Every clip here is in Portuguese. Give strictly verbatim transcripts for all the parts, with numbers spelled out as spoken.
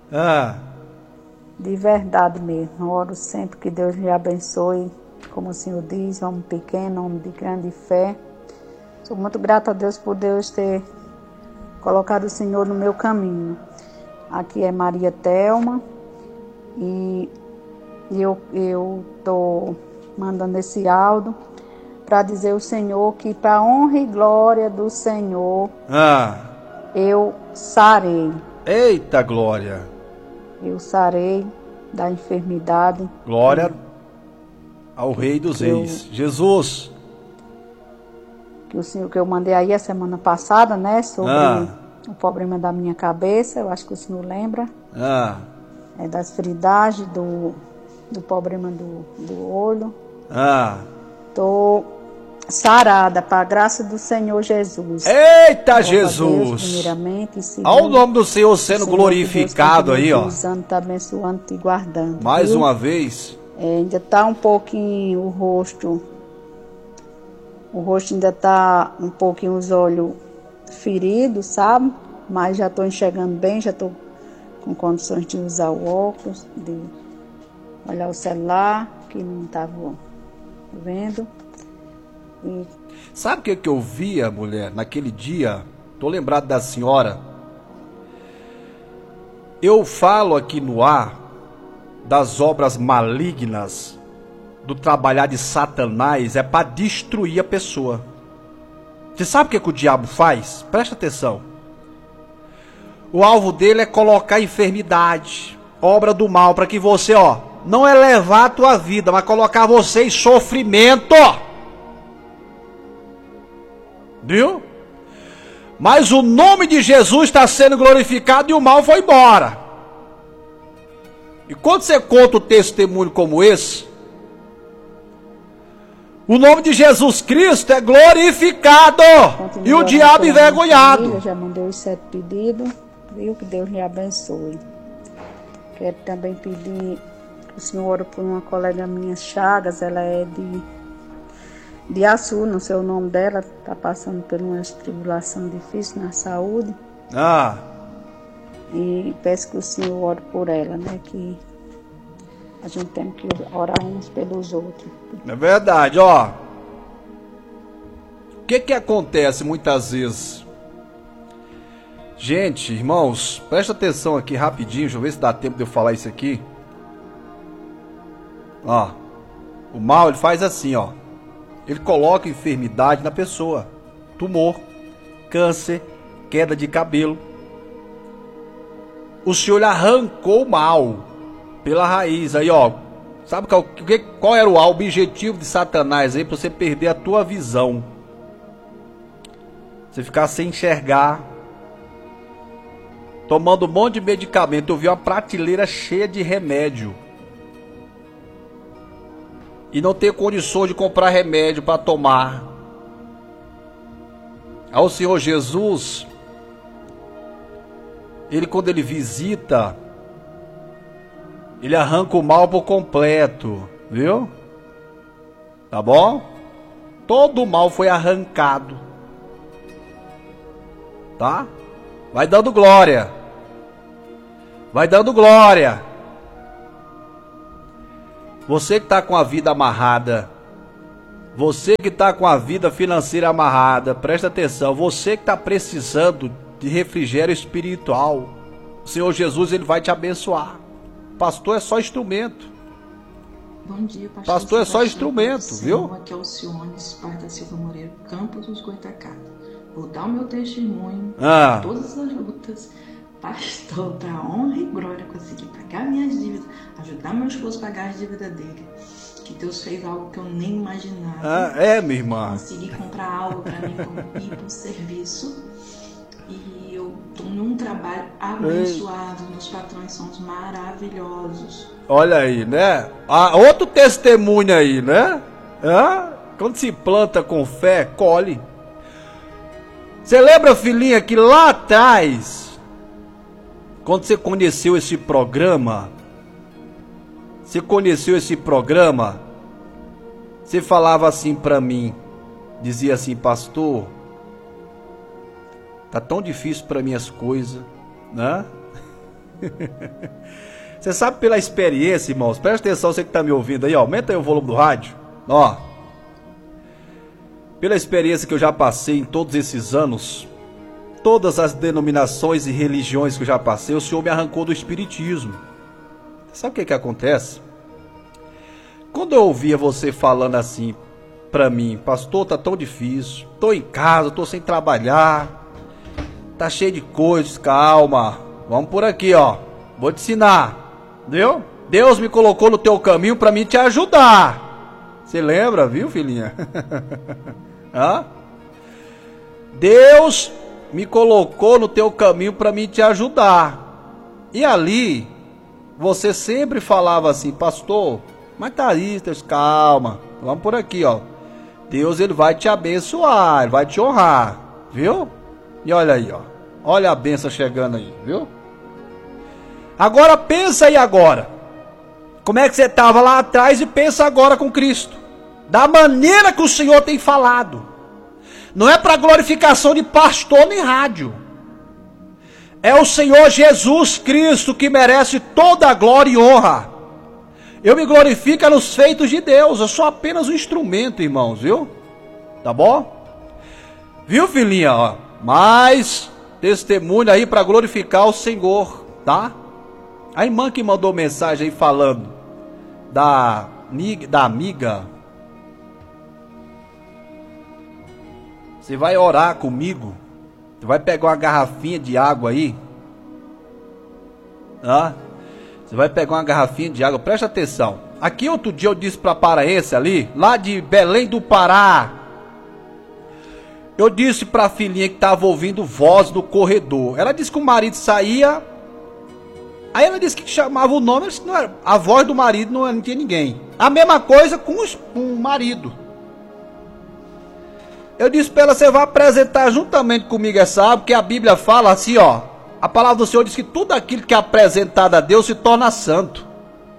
Ah. De verdade mesmo. Oro sempre que Deus lhe abençoe. Como o Senhor diz, homem pequeno, homem de grande fé. Sou muito grata a Deus por Deus ter colocado o Senhor no meu caminho. Aqui é Maria Thelma. E eu estou mandando esse áudio para dizer ao Senhor que, para a honra e glória do Senhor, ah. eu sarei. Eita glória! Eu sarei da enfermidade. Glória que, ao Rei dos Reis, eu, Jesus. Que o Senhor, que eu mandei aí a semana passada, né, sobre ah. o problema da minha cabeça, eu acho que o Senhor lembra. Ah. É, das fridagens, do, do problema do, do olho. Ah. Tô sarada, para a graça do Senhor Jesus. Eita, Jesus! Deus, primeiramente, segundo, olha o nome do Senhor sendo Senhor, glorificado aí, ó. Usando, tá abençoando, te guardando. Mais viu? uma vez. É, ainda tá um pouquinho o rosto. O rosto ainda tá um pouquinho os olhos feridos, sabe? Mas já tô enxergando bem, já tô com condições de usar o óculos, de olhar o celular, que não estava vendo. E... sabe o que, que eu via, mulher, naquele dia? Tô lembrado da senhora. Eu falo aqui no ar das obras malignas, do trabalhar de Satanás, é para destruir a pessoa. Você sabe o que, que o diabo faz? Presta atenção. O alvo dele é colocar enfermidade, obra do mal, para que você, ó, não elevar a tua vida, mas colocar você em sofrimento. Viu? Mas o nome de Jesus está sendo glorificado e o mal foi embora. E quando você conta um testemunho como esse, o nome de Jesus Cristo é glorificado. Continua, e o diabo envergonhado. Eu já mandei os sete pedidos. Viu? Que Deus lhe abençoe. Quero também pedir que o Senhor ore por uma colega minha, Chagas. Ela é de, de Açu, não sei o nome dela. Está passando por uma tribulação difícil na saúde. Ah. E peço que o Senhor ore por ela, né? Que a gente tem que orar uns pelos outros. É verdade, ó. O que que acontece muitas vezes? Gente, irmãos, presta atenção aqui rapidinho, deixa eu ver se dá tempo de eu falar isso aqui. Ó, o mal ele faz assim, ó. Ele coloca enfermidade na pessoa. Tumor, câncer, queda de cabelo. O Senhor arrancou o mal pela raiz. Aí, ó, sabe qual, qual era o objetivo de Satanás aí? Pra você perder a tua visão. Você ficar sem enxergar. Tomando um monte de medicamento. Eu vi uma prateleira cheia de remédio. E não ter condições de comprar remédio para tomar. Ao Senhor Jesus, Ele quando Ele visita, Ele arranca o mal por completo. Viu? Tá bom? Todo o mal foi arrancado. Tá? Vai dando glória. Vai dando glória. Você que está com a vida amarrada. Você que está com a vida financeira amarrada. Presta atenção. Você que está precisando de refrigério espiritual. O Senhor Jesus, Ele vai te abençoar. Pastor é só instrumento. Bom dia, pastor. Pastor é só instrumento, viu? Aqui é o Siones, pai da Silva Moreira, Campos dos Goitacazes. Vou dar o meu testemunho ah. de todas as lutas. Pastor, para honra e glória, conseguir pagar minhas dívidas, ajudar meu esposo a pagar as dívidas dele. Que Deus fez algo que eu nem imaginava. Ah, é, minha irmã. Consegui comprar algo para mim como ir para o serviço. E eu estou num trabalho abençoado. Ei. Meus patrões são os maravilhosos. Olha aí, né? Ah, outro testemunho aí, né? Ah, quando se planta com fé, colhe. Você lembra, filhinha, que lá atrás, quando você conheceu esse programa, você conheceu esse programa, você falava assim pra mim, dizia assim, pastor, tá tão difícil pra mim as coisas, né? Você sabe pela experiência, irmãos, presta atenção, você que está me ouvindo aí, ó, aumenta aí o volume do rádio, ó. Pela experiência que eu já passei em todos esses anos, todas as denominações e religiões que eu já passei, o Senhor me arrancou do espiritismo. Sabe o que que acontece? Quando eu ouvia você falando assim pra mim, pastor, tá tão difícil, tô em casa, tô sem trabalhar, tá cheio de coisas, calma, vamos por aqui, ó, vou te ensinar, viu? Deus me colocou no teu caminho pra mim te ajudar. Você lembra, viu, filhinha? Hã? Deus me colocou no teu caminho pra mim te ajudar. E ali, você sempre falava assim, pastor, mas tá aí, Deus, calma, vamos por aqui, ó. Deus, ele vai te abençoar, ele vai te honrar, viu? E olha aí, ó, olha a bênção chegando aí, viu? Agora pensa aí agora, como é que você estava lá atrás e pensa agora com Cristo, da maneira que o Senhor tem falado. Não é para glorificação de pastor nem rádio. É o Senhor Jesus Cristo que merece toda a glória e honra. Eu me glorifico nos feitos de Deus. Eu sou apenas um instrumento, irmãos, viu? Tá bom? Viu, filhinha? Ó, mais testemunho aí para glorificar o Senhor, tá? A irmã que mandou mensagem aí falando da, da amiga. Você vai orar comigo. Você vai pegar uma garrafinha de água aí. Ah, você vai pegar uma garrafinha de água. Presta atenção. Aqui outro dia eu disse para a paraense ali, lá de Belém do Pará. Eu disse para a filhinha que estava ouvindo voz no corredor. Ela disse que o marido saía. Aí ela disse que chamava o nome. Não era, a voz do marido não, não tinha ninguém. A mesma coisa com, os, com o marido. Eu disse para ela, você vai apresentar juntamente comigo essa água, porque a Bíblia fala assim, ó. A palavra do Senhor diz que tudo aquilo que é apresentado a Deus se torna santo.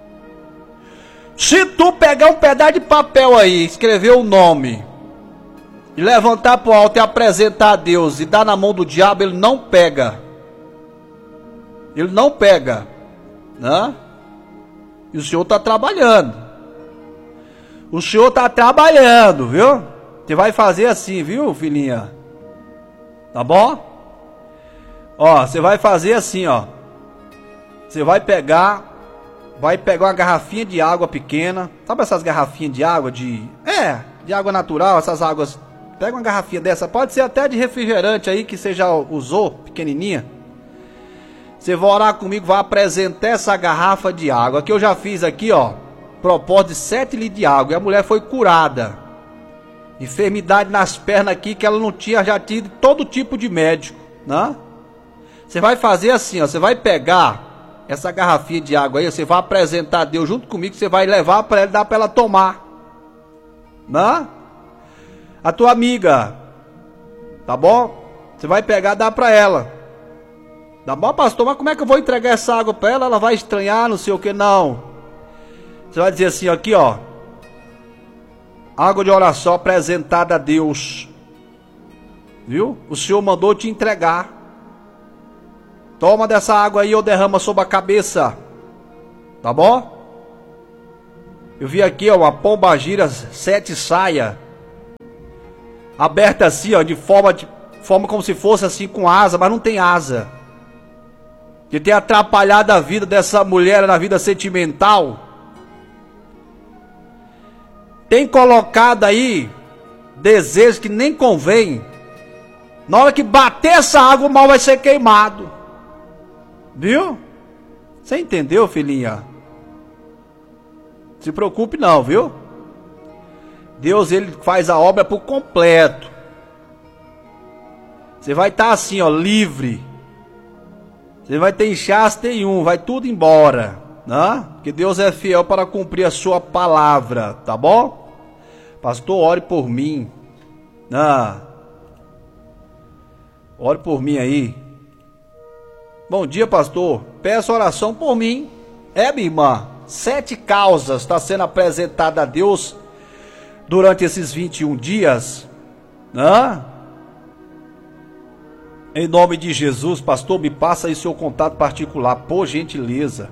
Se tu pegar um pedaço de papel aí, escrever o nome, e levantar para o alto e apresentar a Deus, e dar na mão do diabo, ele não pega. Ele não pega. Né? E o Senhor está trabalhando. O Senhor está trabalhando, viu? Você vai fazer assim, viu, filhinha? Tá bom? Ó, você vai fazer assim, ó. Você vai pegar, vai pegar uma garrafinha de água pequena. Sabe essas garrafinhas de água de... É, de água natural, essas águas... Pega uma garrafinha dessa, pode ser até de refrigerante aí, que você já usou, pequenininha. Você vai orar comigo, vai apresentar essa garrafa de água, que eu já fiz aqui, ó. Propósito de sete litros de água, e a mulher foi curada. Enfermidade nas pernas aqui que ela não tinha já tido todo tipo de médico, né? Você vai fazer assim, ó, você vai pegar essa garrafinha de água aí, você vai apresentar a Deus junto comigo, você vai levar para ela, dar para ela tomar, né? A tua amiga, tá bom? Você vai pegar e dar para ela. Tá bom, pastor, mas como é que eu vou entregar essa água para ela? Ela vai estranhar, não sei o que, não. Você vai dizer assim, aqui, ó. Água de oração apresentada a Deus. Viu? O Senhor mandou te entregar. Toma dessa água aí ou derrama sobre a cabeça. Tá bom? Eu vi aqui, ó, uma pombagira sete saia. Aberta assim, ó, de forma, de forma como se fosse assim com asa, mas não tem asa. Que tem atrapalhado a vida dessa mulher na vida sentimental. Tem colocado aí desejos que nem convém. Na hora que bater essa água, o mal vai ser queimado. Viu? Você entendeu, filhinha? Se preocupe não, viu? Deus, ele faz a obra por completo. Você vai estar assim, ó, livre. Você vai ter inchaço nenhum, vai tudo embora. Né? Porque Deus é fiel para cumprir a sua palavra, tá bom? Pastor, ore por mim. Ah, ore por mim aí. Bom dia, pastor. Peço oração por mim. É, minha irmã, sete causas está sendo apresentada a Deus durante esses vinte e um dias. Né? Em nome de Jesus, pastor, me passa aí seu contato particular, por gentileza.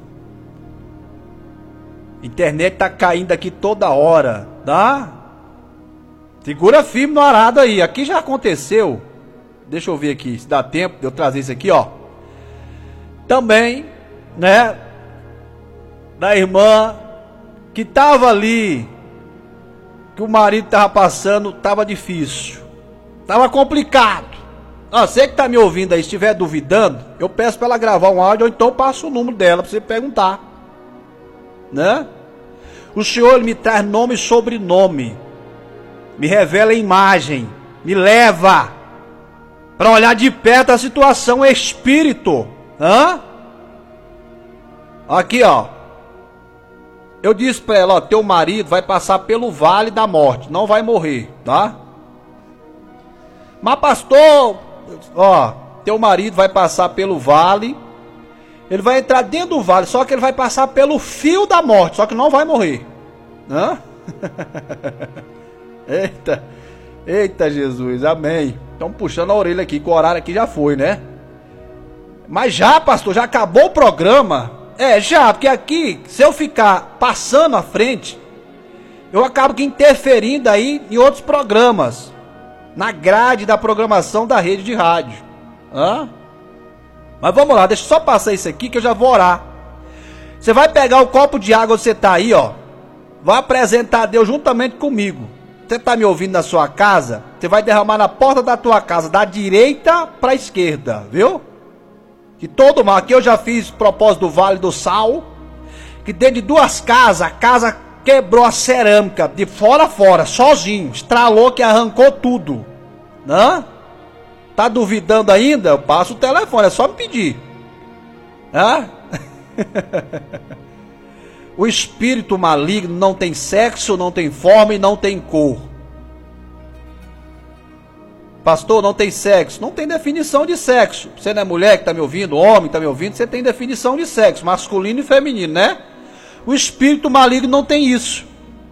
Internet tá caindo aqui toda hora, tá? Segura firme no arado aí. Aqui já aconteceu. Deixa eu ver aqui, se dá tempo de eu trazer isso aqui, ó. Também, né? Da irmã que tava ali, que o marido tava passando, tava difícil, tava complicado. Ah, você que tá me ouvindo aí, se estiver duvidando, eu peço para ela gravar um áudio, ou então passo o número dela para você perguntar, né? O Senhor me traz nome e sobrenome, me revela a imagem, me leva para olhar de perto a situação, o espírito, hã? Aqui, ó. Eu disse para ela, ó, teu marido vai passar pelo vale da morte, não vai morrer, tá? Mas pastor, ó, teu marido vai passar pelo vale, ele vai entrar dentro do vale, só que ele vai passar pelo fio da morte, só que não vai morrer, hã? Eita, eita Jesus, amém. Estão puxando a orelha aqui, que o horário aqui já foi, né? Mas já, pastor, já acabou o programa? É, já, porque aqui, se eu ficar passando à frente, eu acabo que interferindo aí em outros programas, na grade da programação da rede de rádio. Hã? Mas vamos lá, deixa eu só passar isso aqui que eu já vou orar. Você vai pegar o copo de água onde você está aí, ó. Vai apresentar a Deus juntamente comigo. Você está me ouvindo na sua casa? Você vai derramar na porta da tua casa, da direita para a esquerda, viu? Que todo mal, aqui eu já fiz propósito do Vale do Sal, que dentro de duas casas, a casa quebrou a cerâmica, de fora a fora, sozinho, estralou que arrancou tudo, né? Tá duvidando ainda? Eu passo o telefone, é só me pedir, né? O espírito maligno não tem sexo, não tem forma e não tem cor. Pastor, não tem sexo. Não tem definição de sexo. Você não é mulher que está me ouvindo, homem que está me ouvindo, você tem definição de sexo, masculino e feminino, né? O espírito maligno não tem isso.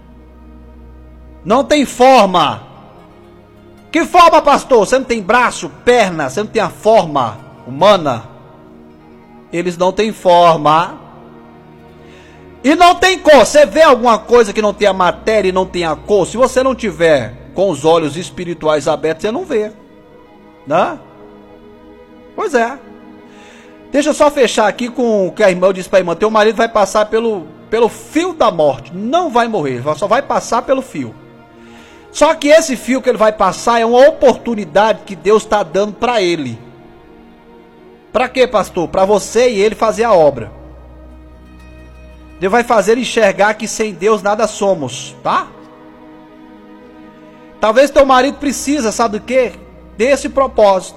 Não tem forma. Que forma, pastor? Você não tem braço, perna, você não tem a forma humana. Eles não têm forma. E não tem cor. Você vê alguma coisa que não tem a matéria e não tem a cor? Se você não tiver com os olhos espirituais abertos, você não vê, né? Pois é. Deixa eu só fechar aqui com o que a irmã disse para a irmã. Teu marido vai passar pelo, pelo fio da morte. Não vai morrer, só vai passar pelo fio. Só que esse fio que ele vai passar é uma oportunidade que Deus está dando para ele. Para quê, pastor? Para você e ele fazer a obra. Deus vai fazer ele enxergar que sem Deus nada somos, tá? Talvez teu marido precisa, sabe do quê? Desse propósito.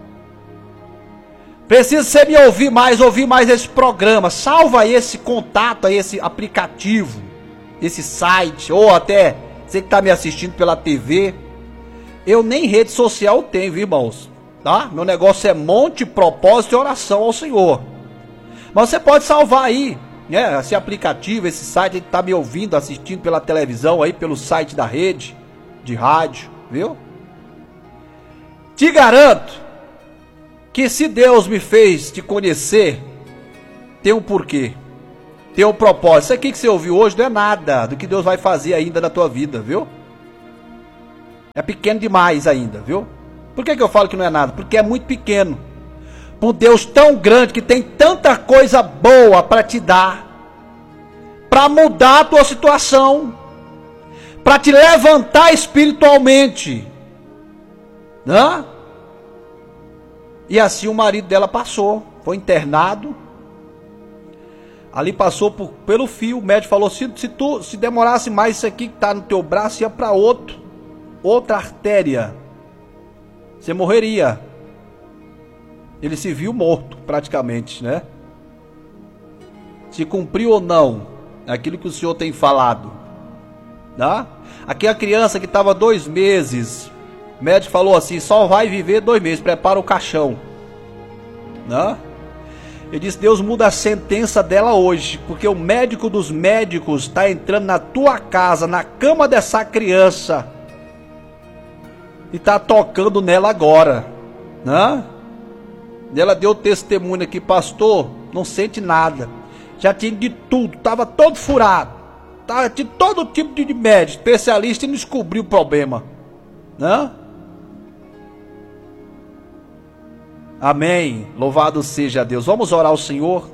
Precisa você me ouvir mais, ouvir mais esse programa. Salva aí esse contato, aí esse aplicativo, esse site, ou até você que está me assistindo pela T V. Eu nem rede social tenho, viu, irmãos? Tá? Meu negócio é monte, propósito e oração ao Senhor. Mas você pode salvar aí, né? Esse aplicativo, esse site, que está me ouvindo, assistindo pela televisão, aí pelo site da rede de rádio, viu? Te garanto que se Deus me fez te conhecer, tem um porquê, tem um propósito. Isso aqui que você ouviu hoje não é nada do que Deus vai fazer ainda na tua vida, viu? É pequeno demais ainda, viu? Por que que eu falo que não é nada? Porque é muito pequeno. Por Deus tão grande, que tem tanta coisa boa para te dar, para mudar a tua situação, para te levantar espiritualmente, né? E assim o marido dela passou, foi internado, ali passou por, pelo fio. O médico falou, se, se tu se demorasse mais, isso aqui que está no teu braço ia para outro, outra artéria, você morreria. Ele se viu morto praticamente, né? Se cumpriu ou não aquilo que o Senhor tem falado, tá? Aqui a criança que estava dois meses, o médico falou assim, só vai viver dois meses, prepara o caixão, né? Eu disse, Deus muda a sentença dela hoje, porque o médico dos médicos está entrando na tua casa, na cama dessa criança, e está tocando nela agora, né? Ela deu testemunho aqui, pastor, não sente nada. Já tinha de tudo, estava todo furado. Tava de todo tipo de médico, especialista, e não descobriu o problema. Né? Amém. Louvado seja Deus. Vamos orar ao Senhor.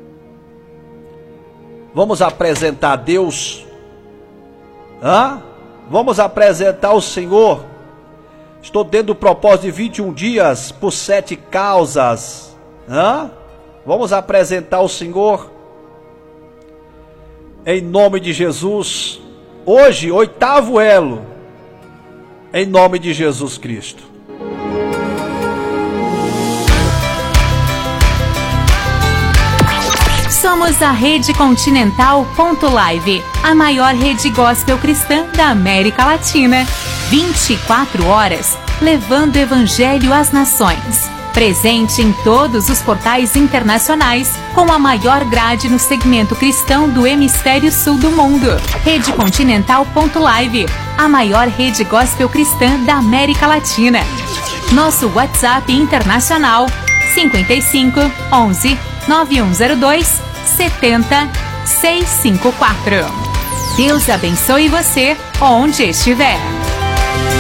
Vamos apresentar a Deus. Hã? Vamos apresentar o Senhor. Estou dentro do propósito de vinte e um dias por sete causas. Hã? Vamos apresentar o Senhor. Em nome de Jesus. Hoje, oitavo elo. Em nome de Jesus Cristo. Somos a Rede Continental ponto live, a maior rede gospel cristã da América Latina. vinte e quatro horas, levando o Evangelho às nações. Presente em todos os portais internacionais, com a maior grade no segmento cristão do hemisfério sul do mundo. Rede Continental ponto live, a maior rede gospel cristã da América Latina. Nosso WhatsApp internacional, cinco cinco, onze, nove um zero dois, sete zero seis cinco quatro. Deus abençoe você onde estiver.